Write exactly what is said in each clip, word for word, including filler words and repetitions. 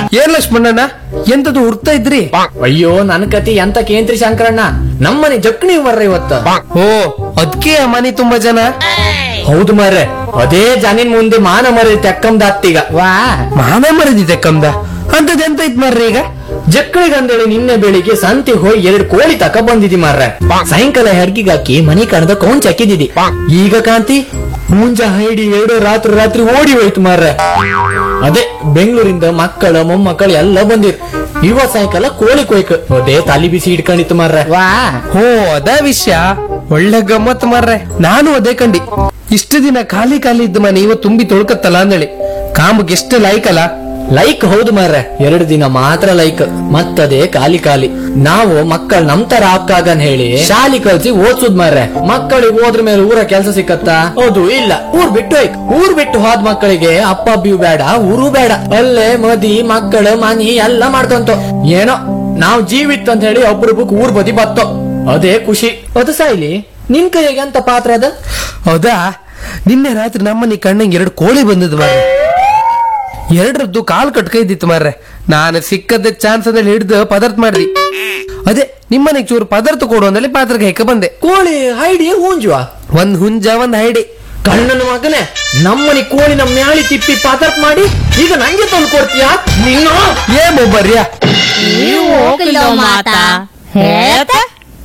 ಏನ್ ಲಕ್ಷ್ಮಣ್ಣಣ್ಣ ಎಂತದು ಹುಡ್ತಾ ಇದ್ರಿ? ಅಯ್ಯೋ ನನ್ ಕತಿ ಎಂತ ಕೇಂದ್ರಿ ಶಂಕರಣ್ಣ, ನಮ್ಮನೆ ಜಕ್ಣಿ ಬರ್ರ ಇವತ್ತ. ಓ ಅದ್ಕೆ ಮನೆ ತುಂಬಾ ಜನ? ಹೌದು ಮಾರ್ರೆ, ಅದೇ ಜನಿನ್ ಮುಂದೆ ಮಾನ ಮರದ ತೆಕ್ಕಂದಾತ್ತೀಗ. ವಾ ಮಾನ ಮರದಿದೆ ಕಮ್ದ ಅಂತದ್ ಎಂತ ಇತ್ ಮಾರ್ರಿ ಈಗ? ಜಕ್ಕಳಿಗಂದೇಳಿ ನಿನ್ನೆ ಬೆಳಿಗ್ಗೆ ಸಂತೆ ಹೋಗಿ ಎರಡು ಕೋಳಿ ತಕ ಬಂದಿದಿ ಮಾರ್ರೆ. ಸಾಯಂಕಾಲ ಹೆಡ್ಗಿಗಾಕಿ ಮನಿ ಕಣದ ಕೌಂಚ್ ಹಾಕಿದಿದಿ. ಈಗ ಕಾಂತಿ ಮುಂಜಾ ಹೈಡಿ ಎರಡು ರಾತ್ರಿ ರಾತ್ರಿ ಓಡಿ ಹೋಯ್ತು ಮಾರ್ರೆ. ಅದೇ ಬೆಂಗಳೂರಿಂದ ಮಕ್ಕಳ ಮೊಮ್ಮಕ್ಕಳು ಎಲ್ಲ ಬಂದಿರ್. ಇವತ್ ಸಾಯಂಕಾಲ ಕೋಳಿ ಕೊಯ್ಕ ಅದೇ ತಲಿ ಬಿಸಿ ಇಟ್ಕೊಂಡಿತ್ತು ಮಾರ್ರೆ. ವಾ ಹೋ ಅದ ವಿಷಯ, ಒಳ್ಳೆ ಗಮ್ಮತ್ ಮಾರ್ರೆ. ನಾನು ಅದೇ ಕಂಡಿ, ಇಷ್ಟು ದಿನ ಖಾಲಿ ಖಾಲಿ ಇದ್ದ ಮನೆ ಇವತ್ತು ತುಂಬಿ ತೊಳ್ಕತ್ತಲ್ಲ ಅಂದೇಳಿ. ಕಾಮಕ್ಕೆ ಎಷ್ಟು ಲೈಕ್ ಅಲ್ಲ? ಲೈಕ್ ಹೌದು ಮಾರ್ರೆ, ಎರಡು ದಿನ ಮಾತ್ರ ಲೈಕ್, ಮತ್ತದೇ ಖಾಲಿ ಖಾಲಿ. ನಾವು ಮಕ್ಕಳು ನಮ್ ತರ ಆಗ್ತಾಗನ್ ಹೇಳಿ ಶಾಲಿ ಕಲ್ಸಿ ಓದ್ಸುದ್ ಮಾರ್ರೆ. ಮಕ್ಕಳಿಗೆ ಹೋದ್ರ ಮೇಲೆ ಊರ ಕೆಲ್ಸ ಸಿಕ್ಕತ್ತಾ? ಹೌದು ಇಲ್ಲ, ಊರ್ ಬಿಟ್ಟು ಹೋಯ್ಕ್. ಊರ್ ಬಿಟ್ಟು ಹೋದ್ ಮಕ್ಕಳಿಗೆ ಅಪ್ಪ ಅಬ್ಬಿಯು ಬೇಡ, ಊರು ಬೇಡ, ಅಲ್ಲೇ ಮದಿ ಮಕ್ಕಳು ಮನಿ ಎಲ್ಲ ಮಾಡ್ಕೊಂತ ಏನೋ ನಾವ್ ಜೀವಿತ್ ಅಂತ ಹೇಳಿ ಒಬ್ರೊಬ್ಬಕ್ ಊರ್ ಬದಿ ಬತ್ತೋ, ಅದೇ ಖುಷಿ. ಅದು ಸಾಯ್ಲಿ, ನಿನ್ ಕೈಗೆ ಅಂತ ಪಾತ್ರ ಅದ? ಹೌದಾ, ನಿನ್ನೆ ರಾತ್ರಿ ನಮ್ಮನೆ ಕಣ್ಣಂಗೆ ಎರಡು ಕೋಳಿ ಬಂದದ್ ಮಾರ್ರೆ. ಎರಡರದ್ದು ಕಾಲ್ ಕಟ್ಕೈದಿತ್ತು ಮಾರ್ರೆ. ನಾನು ಸಿಕ್ಕದ ಚಾನ್ಸ್ ಅದಲ್ಲಿ ಹಿಡಿದು ಪದಾರ್ಥ ಮಾಡ್ದಿ. ಅದೇ ನಿಮ್ಮನೆಗೆ ಚೂರು ಪದಾರ್ಥ ಕೊಡು ಅಂದಲ್ಲಿ ಪಾತ್ರಕ್ಕೆ ಹೆಕ್ಕ ಬಂದೆ. ಕೋಳಿ ಹೈಡಿ ಹೂಂಜುವ? ಒಂದ್ ಹುಂಜ ಒಂದ್ ಹೈಡಿ. ಕಣ್ಣನ ಮಗನೇ, ನಮ್ಮನಿ ಕೋಳಿನ ಮ್ಯಾಳಿ ತಿಪ್ಪಿ ಪದಾರ್ಥ ಮಾಡಿ ಈಗ ನಂಗೆ ತಂದು ಕೊಡ್ತೀಯಾ ನೀನು? ಏ ಮೊಬ್ಬರ್ಯಾ, ಹೋಗ್ಲೋ ಮಾತಾ ಹೇಳ್ತಾ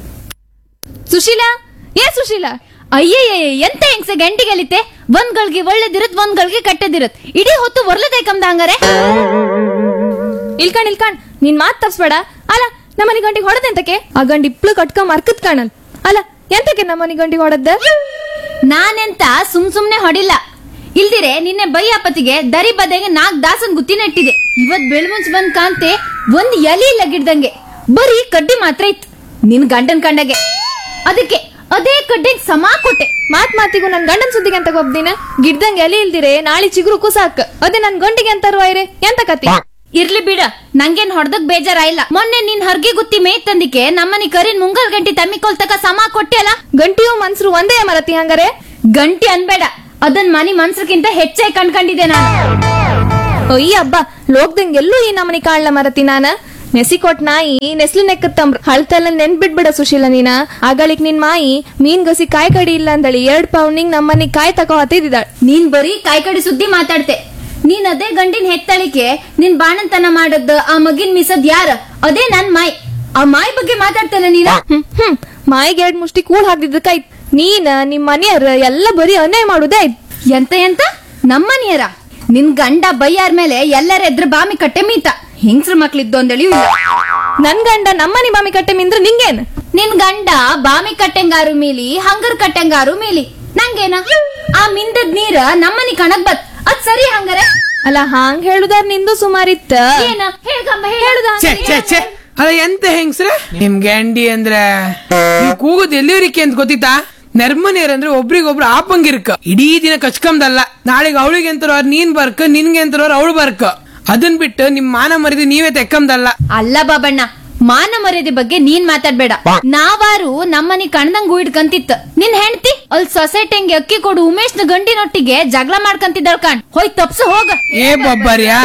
ಸುಶೀಲಾ, ಏ ಸುಶೀಲಾ, ಅಯ್ಯಯ್ಯ ಎಂತ ಹೆಂಗ್ಸ ಗಂಟಿಗಲಿತೆ. ಒಂದ್ಗಳಿಗೆ ಒಳ್ಳೇದಿರತ್, ಒಂದ್ಗಳಿಗೆ ಕಟ್ಟದಿರತ್. ಇಡೀ ಹೊತ್ತು ಒರ್ಲದೆ ಕಮ್ದ ಹಂಗಾರೆ. ಇಲ್ಕಣ್ ಇಲ್ಕಣ್ ನಿನ್ ಮಾತ್ ತಪ್ಸ್ಬೇಡ. ಅಲ್ಲ ನಮ್ಮನಿ ಗಂಟಿಗೆ ಹೊಡೆದೆಂತಕ್ಕೆ? ಆ ಗಂಡಿ ಇಪ್ಳು ಕಟ್ಕ ಮರ್ಕತ್ ಕಾಣಲ್. ಅಲ್ಲ ಎಂತಕ್ಕೆ ನಮ್ಮನಿ ಗಂಟಿಗೆ ಹೊಡೆದ? ನಾನೆಂತ ಸುಮ್ ಸುಮ್ನೆ ಹೊಡಿಲ್ಲ. ಇಲ್ದಿರೆ ನಿನ್ನೆ ಬೈಯಪ್ಪತಿಗೆ ದರಿ ಬದೆಗೆ ನಾಕ್ ದಾಸನ್ ಗುತ್ತಿ ನೆಟ್ಟಿದೆ. ಇವತ್ ಬೆಳ್ಮುಂಚ್ ಬಂದ್ ಕಾಂತೆ ಒಂದ್ ಎಲಿ ಇಲ್ಲ ಗಿಡ್ದಂಗೆ, ಬರೀ ಕಡ್ಡಿ ಮಾತ್ರ ಇತ್ತು ನಿನ್ ಗಂಡನ್ ಕಂಡಗೆ. ಅದಕ್ಕೆ ಅದೇ ಕಡ್ಡಿಗೆ ಸಮ ಕೊಟ್ಟೆ. ಮಾತ್ ಮಾತಿಗೂ ನನ್ ಗಂಡನ್ ಸುದ್ದಿಗೆ ಅಂತ ಒಬ್ದಿನ ಗಿಡ್ದಂಗೆ ಎಲಿ ಇಲ್ದಿರೆ ನಾಳಿ ಚಿಗುರು ಕುಸಾಕ್. ಅದೇ ನನ್ ಗಂಡಿಗೆ ಅಂತ ಇರೆ ಎಂತ ಕತಿ? ಇರ್ಲಿ ಬಿಡ, ನಂಗೇನ್ ಹೊಡ್ದಕ್ ಬೇಜಾರಾಯಿಲ್ಲ. ಮೊನ್ನೆ ನಿನ್ ಹರ್ಗೆ ಗುತ್ತಿ ಮೇಯ್ ತಂದಿಕೆ ನಮ್ಮನಿ ಕರಿನ್ ಮುಂಗಲ್ ಗಂಟಿ ತಮ್ಮಿಕೊಲ್ ತಕ ಸಮ ಕೊಟ್ಟೆ ಅಲ್ಲ. ಗಂಟಿಯು ಮನ್ಸರು ಒಂದೇ ಮರತಿ ಹಂಗಾರೆ? ಗಂಟಿ ಅನ್ಬೇಡ, ಅದನ್ ಮನಿ ಮನ್ಸರ್ಕಿಂತ ಹೆಚ್ಚಾಗಿ ಕಣ್ಕೊಂಡಿದ್ದೆ ನಾನು. ಅಯ್ಯ ಹಬ್ಬ, ಲೋಕದಂಗ್ ಎಲ್ಲೂ ಈ ನಮ್ಮನಿ ಕಾಣ್ಲ ಮರತಿ ನಾನ. ನೆಸಿಕೊಟ್ ನಾಯಿ ನೆಸ್ಲು ನೆಕ್ಕತ್ತಂಬ್ರ ಹಳ್ತೆಲ್ಲ ನೆನ್ಬಿಡ್ಬಿಡ ಸುಶೀಲ ನೀನ. ಆಗಳಿಕ್ ನಿನ್ ಮಾಯಿ ಮೀನ್ ಗಸಿ ಕಾಯಿ ಕಡಿ ಇಲ್ಲ ಅಂದಳಿ ಎರಡ್ ಪೌಂಡಿಂಗ್ ನಮ್ಮನಿ ಕಾಯಿ ತಕೋ ಹತ್ತಿದ್ದಾಳ. ನೀನ್ ಬರೀ ಕಾಯಿ ಕಡಿ ಸುದ್ದಿ ಮಾತಾಡ್ತೆ. ನೀನ್ ಅದೇ ಗಂಡಿನ ಹೆತ್ತಳಿಕೆ ನಿನ್ ಬಾಣಂತನ ಮಾಡದ್ ಆ ಮಗಿನ್ ಮಿಸದ್ ಯಾರ? ಅದೇ ನನ್ ಮಾಯಿ. ಆ ಮಾಯಿ ಬಗ್ಗೆ ಮಾತಾಡ್ತೇನೆ ನೀನ. ಹ್ಮ್ ಹ್ಮ್ ಮಾಯಿಗೆ ಎರಡ್ ಮುಷ್ಟಿ ಕೂಳ್ ಹಾಕ್ದಿದ್ದಕ್ಕಾಯ್ತು. ನೀನ ನಿಮ್ ಮನೆಯವ್ರ ಎಲ್ಲ ಬರೀ ಅನ್ಯಾಯ ಮಾಡುದೇ ಆಯ್ತು. ಎಂತ ಎಂತ ನಮ್ಮನಿಯರ? ನಿನ್ ಗಂಡ ಬೈಯಾರ್ ಮೇಲೆ ಎಲ್ಲರ ಎದ್ರ ಬಾಮಿ ಕಟ್ಟೆ ಮೀತ. ಹಿಂಗ್ಸ್ರ ಮಕ್ಳಿದ್ದು ಅಂದಳಿ ಇಲ್ಲ. ನನ್ ಗಂಡ ನಮ್ಮನಿ ಬಾಮಿ ಕಟ್ಟೆ ಮಿಂದ್ರ ನಿಂಗೇನ್? ನಿನ್ ಗಂಡ ಬಾಮಿ ಕಟ್ಟೆಂಗಾರು ಮೀಲಿ, ಹಂಗರ್ ಕಟ್ಟೆಂಗಾರು ಮೀಲಿ, ನಂಗೇನ? ಆ ಮಿಂದದ್ ನೀರ ನಮ್ಮನಿ ಕಣಕ್ ಬತ್, ಅದ್ ಸರಿ ಹಂಗಾರೆ? ಅಲ್ಲ ಹಾಂಗ್ ಹೇಳುದಾರ್ ನಿಂದು ಸುಮಾರಿತ್ತ. ಏನ ಹೇಳ್ಕಮ್ಮ ಹೇಳುದ? ಅದ ಎಂತ ಹೆಂಗ್ಸ್ರ ನಿಮ್ ಗಂಡಿ ಅಂದ್ರ ಕೂಗುದ್ ಎಲ್ಲಿವರಿಕೆ ಅಂತ ಗೊತ್ತಿತ್ತಾ? ನೆರ್ಮನಿಯರಂದ್ರೆ ಒಬ್ರಿಗೊಬ್ರು ಆಪಂಗಿರ್ಕ ಇಡೀ ದಿನ ಕಚ್ಕಂದಲ್ಲ. ನಾಳೆಗೆ ಅವಳಿಗೆ ಎಂತರೋರ್ ನೀನ್ ಬರ್ಕ, ನಿನ್ಗೆ ಎಂತರೋರ್ ಅವಳು ಬರ್ಕ. ಅದನ್ ಬಿಟ್ಟು ನಿಮ್ ಮಾನ ಮರಿದಿ ನೀವೇ ತೆಕ್ಕಂದಲ್ಲ. ಅಲ್ಲ ಬಾಬಣ್ಣ, ಮಾನ ಮರ್ಯಾದೆ ಬಗ್ಗೆ ನೀನ್ ಮಾತಾಡ್ಬೇಡ. ನಾವಾರು ನಮ್ಮನಿ ಕಣ್ದಂಗ್ ಇಡ್ಕಂತಿತ್ತ. ನಿನ್ ಹೆಂಡತಿ ಅಲ್ಲಿ ಸೊಸೈಟಿಂಗೆ ಅಕ್ಕಿ ಕೊಡು ಉಮೇಶ್ ನ ಗಂಡಿನೊಟ್ಟಿಗೆ ಜಗಳ ಮಾಡ್ಕಂತಿದ್ದಾಳ ಕಾಣ್. ಹೋಯ್ ತಪ್ಸು ಹೋಗ. ಏ ಬಬ್ಬರ್ಯಾ,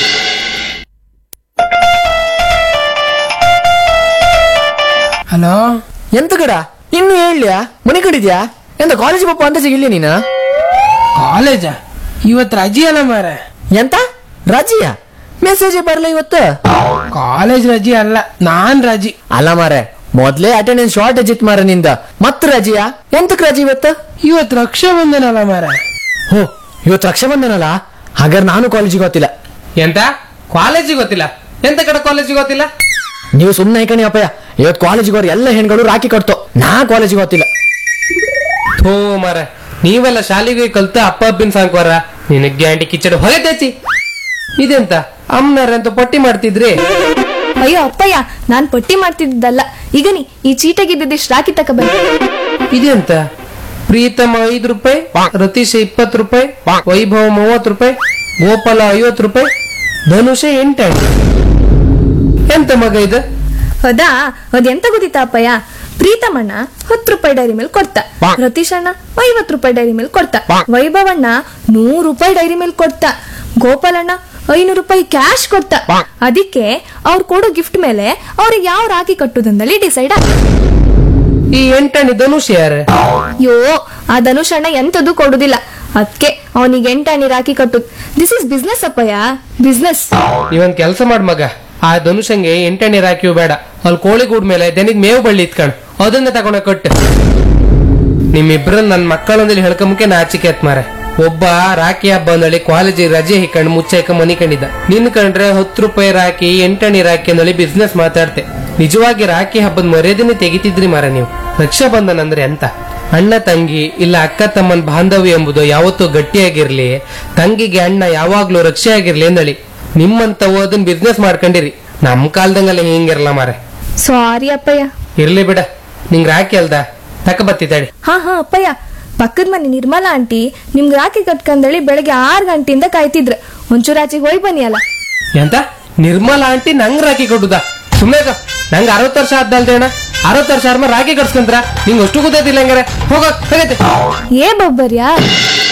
ಹಲೋ ಎಂತ ಕಡ ಇನ್ನು ಹೇಳ್ಯಾ? ಮನೆ ಕಡಿದ್ಯಾ? ಎಂತ ಕಾಲೇಜ್ ಪಪ್ಪ ಅಂತ ಸಿಗಿಲ್ಲ ನೀನ? ಕಾಲೇಜ ಇವತ್ ರಜೆ ಅಲ್ಲ ಮಾರ. ಎಂತ ರಜಿಯಾ? ಮೆಸೇಜ್ ಬರ್ಲ ಇವತ್ತು? ಕಾಲೇಜ್ ರಜೆ ಅಲ್ಲ, ನಾನ್ ರಜಿ ಅಲ್ಲ ಮಾರೆ, ಮೊದ್ಲೇ ಅಟೆಂಡೆನ್ಸ್ ಶಾರ್ಟೇಜ್ ಇತ್ತು ಮಾರ ನಿಂದ. ಮತ್ ರಜಿಯಾ? ಎಂತಕ್ ರಜೆ ಇವತ್ತು? ಇವತ್ ರಕ್ಷಾ ಬಂಧನಲ್ಲ ಮಾರ. ಹೋ ಇವತ್ತು ರಕ್ಷಾ ಬಂಧನಲ್ಲ? ಹಾಗಾದ್ರೆ ನಾನು ಕಾಲೇಜಿಗೆ ಗೊತ್ತಿಲ್ಲ. ಎಂತ ಕಾಲೇಜಿಗೆ ಗೊತ್ತಿಲ್ಲ? ಎಂತ ಕಡೆ ಕಾಲೇಜಿಗೆ ಗೊತ್ತಿಲ್ಲ? ನೀವು ಸುಮ್ನೆ ಐಕಣಿ ಅಪ್ಪಯ್ಯ, ಇವತ್ತು ಕಾಲೇಜಿಗೆ ಅವ್ರ ಎಲ್ಲ ಹೆಣ್ಗಳು ರಾಖಿ ಕಟ್ತೋ, ನಾ ಕಾಲೇಜಿಗೆ ಗೊತ್ತಿಲ್ಲ. ಥೋ ಮಾರ, ನೀವೆಲ್ಲ ಶಾಲೆಗೆ ಕಲ್ತ ಅಪ್ಪ ಅಬ್ಬಿನ ಸಾಂಕ್ವಾರ. ನಿನ್ನ ಗ್ಯಾಂಡಿ ಕಿಚ್ಚಡ ಹೊಗೆ ತೆಚ್ಚಿ ಇದೆಂತ ಅಮ್ಮನಾರ ಅಂತ ಪಟ್ಟಿ ಮಾಡ್ತಿದ್ರಿ? ಅಯ್ಯೋ ಅಪ್ಪಯ್ಯ, ನಾನ್ ಪಟ್ಟಿ ಮಾಡ್ತಿದ್ದಲ್ಲ. ಈಗ ನೀ ಈ ಚೀಟಗಿದ್ದಿಷ್ಟು ರಾಕಿ ತಕ ಬಂದ. ಇದೆಂತ ಪ್ರೀತಮ ಐದು ರೂಪಾಯಿ, ರತೀಶ್ ಇಪ್ಪತ್ತು ರೂಪಾಯಿ, ವೈಭವ ಮೂವತ್ತು ರೂಪಾಯಿ, ಗೋಪಾಲ ಐವತ್ತು ರೂಪಾಯಿ, ಧನುಷ ಎಂಟು. ಎಂತ ಮಗ ಇದು? ಹೌದಾ, ಅದೆಂತ ಗೊತ್ತಿತ್ತ ಅಪ್ಪಯ್ಯ? ಪ್ರೀತಮಣ್ಣ ಹತ್ತು ರೂಪಾಯಿ ಡೈರಿ ಮೇಲೆ ಕೊಡ್ತಾ, ರತೀಶ್ ಅಣ್ಣ ಐವತ್ತು ರೂಪಾಯಿ ಡೈರಿ ಮೇಲೆ ಕೊಡ್ತಾ, ವೈಭವಣ್ಣ ನೂರು ರೂಪಾಯಿ ಡೈರಿ ಮೇಲೆ ಕೊಡ್ತಾ, ಗೋಪಾಲಣ್ಣ ಐನೂರು ರೂಪಾಯಿ ಕ್ಯಾಶ್ ಕೊಡ್ತ. ಅದಕ್ಕೆ ಅವ್ರು ಕೊಡೋ ಗಿಫ್ಟ್ ಮೇಲೆ ಅವ್ರಿಗೆ ಯಾವ ರಾಖಿ ಕಟ್ಟುದಂದಲ್ಲಿ ಡಿಸೈಡ್ ಆಗ. ಈ ಎಂಟಣಿ ಧನುಷ್ ಯಾರು? ಯೋ ಆ ಧನುಷ್ ಅಣ್ಣ ಎಂತದು ಕೊಡುದಿಲ್ಲ, ಅದಕ್ಕೆ ಅವನಿಗೆ ಎಂಟಾಣಿ ರಾಖಿ ಕಟ್ಟುದ್. This is business Appayya, business. ನೀವೊಂದ್ ಕೆಲ್ಸ ಮಾಡ್ ಮಗ, ಆ ಧನುಷಂಗೆ ಎಂಟಣಿ ರಾಕಿಯು ಬೇಡ, ಅಲ್ಲಿ ಕೋಳಿ ಗೂಡ್ ಮೇಲೆ ದನಿಗ್ ಮೇವು ಬಳ್ಳಿ ಇತ್ಕಣ್ ಅದನ್ನ ತಗೊಂಡ ಕಟ್ಟು. ನಿಮ್ಮಿಬ್ರನ್ನ ನನ್ ಮಕ್ಕಳೊಂದಿಲ್ಲಿ ಹೇಳ್ಕೊಂಬಕ್ಕೆ ನಾಚಿಕೆ ಆತ್ ಮಾರೆ. ಒಬ್ಬ ರಾಖಿ ಹಬ್ಬ ಅಂದಳಿ ಕಾಲೇಜಿಗೆ ರಜೆ ಹಿಕ್ಕಂಡ್ ಮುಚ್ಚೈಕ ಮನಿ ಕಂಡಿದ್ದ. ನಿನ್ ಕಂಡ್ರೆ ಹತ್ತು ರೂಪಾಯಿ ರಾಖಿ ಎಂಟಣಿ ರಾಖಿ ಅಂದಳಿ ಬಿಸ್ನೆಸ್ ಮಾತಾಡ್ತೆ. ನಿಜವಾಗಿ ರಾಖಿ ಹಬ್ಬದ ಮರ್ಯಾದೆನೆ ತೆಗಿತಿದ್ರಿ ಮಾರ ನೀವು. ರಕ್ಷಾ ಬಂಧನ ಅಂದ್ರೆ ಎಂತ? ಅಣ್ಣ ತಂಗಿ ಇಲ್ಲ ಅಕ್ಕ ತಮ್ಮನ್ ಬಾಂಧವ್ಯ ಎಂಬುದು ಯಾವತ್ತೂ ಗಟ್ಟಿಯಾಗಿರ್ಲಿ, ತಂಗಿಗೆ ಅಣ್ಣ ಯಾವಾಗ್ಲೂ ರಕ್ಷೆ ಆಗಿರ್ಲಿ ಅಂದಳಿ ನಿಮ್ಮಂತ ಓದನ್ ಬಿಸ್ನೆಸ್ ಮಾಡ್ಕೊಂಡಿರಿ. ನಮ್ ಕಾಲ್ದಂಗಲ್ಲ ಹಿಂಗಿರಲ್ಲ ಮಾರೆ. ಸಾರಿ ಅಪ್ಪಯ್ಯ. ಇರ್ಲಿ ಬಿಡ, ನಿಂಗ್ ರಾಖಿ ಅಲ್ದ ತಕ ಬತ್ತಿದ್ದಾಡಿ. ಹಾ ಹಾ ಅಪ್ಪಯ್ಯ, ಪಕ್ಕದ ಮನೆ ನಿರ್ಮಲಾ ಆಂಟಿ ನಿಮ್ಗೆ ರಾಖಿ ಕಟ್ಕಂದಳಿ ಬೆಳಗ್ಗೆ ಆರ್ ಗಂಟೆಯಿಂದ ಕಾಯ್ತಿದ್ರ. ಒಂಚೂರು ಆಚೆಗೆ ಹೋಯ್ ಬನ್ನಿ ಅಲ್ಲ. ಎಂತ ನಿರ್ಮಲಾ ಆಂಟಿ ನಂಗ್ ರಾಖಿ ಕೊಡುದ? ಸುಮ್ಮನೆ ನಂಗ್ ಅರವತ್ ವರ್ಷ ಆದ್ದಲ್ದೇಣ, ಅರವತ್ ವರ್ಷ ಆದ್ಮೇಲೆ ರಾಖಿ ಕಟ್ಸ್ಕಂದ್ರ ನಿಂಗ್ ಅಷ್ಟು ಗೊತ್ತಿಲ್ಲ ಹಂಗಾರೆ. ಹೋಗ ಏ ಬೊಬ್ಬರ್ಯಾ.